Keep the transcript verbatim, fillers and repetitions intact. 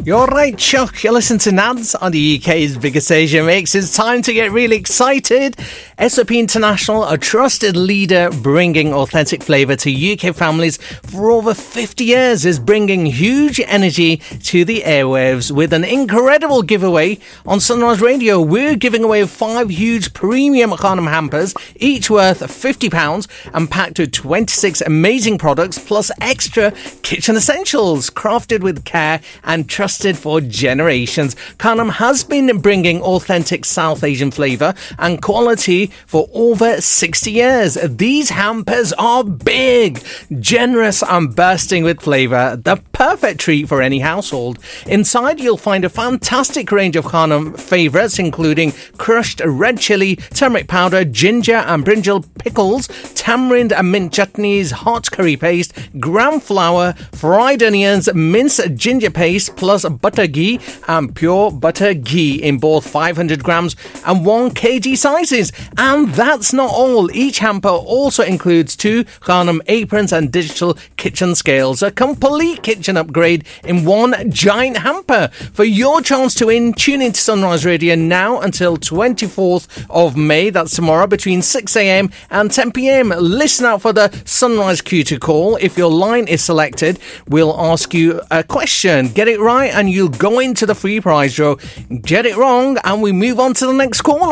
You're right, Chuck. You listen to Nads on the U K's biggest Asia mix. It's time to get really excited. S O P International, a trusted leader bringing authentic flavour to U K families for over fifty years, is bringing huge energy to the airwaves with an incredible giveaway on Sunrise Radio. We're giving away five huge premium Khanum hampers, each worth fifty pounds and packed with twenty-six amazing products plus extra kitchen essentials crafted with care and trusted for generations. Khanum has been bringing authentic South Asian flavour and quality for over sixty years. These hampers are big, generous and bursting with flavour, the perfect treat for any household. Inside you'll find a fantastic range of Khanum favourites, including crushed red chilli, turmeric powder, ginger and brinjal pickles, tamarind and mint chutneys, hot curry paste, gram flour, fried onions, minced ginger paste, plus butter ghee and pure butter ghee in both five hundred grams and one kilogram sizes. And that's not all. Each hamper also includes two Khanum aprons and digital kitchen scales, a complete kitchen upgrade in one giant hamper. For your chance to win, tune into Sunrise Radio now until twenty-fourth of May. That's tomorrow between six a.m. and ten p.m. Listen out for the Sunrise Q to call. If your line is selected, we'll ask you a question. Get it right and you'll go into the free prize draw. Get it wrong and we move on to the next caller.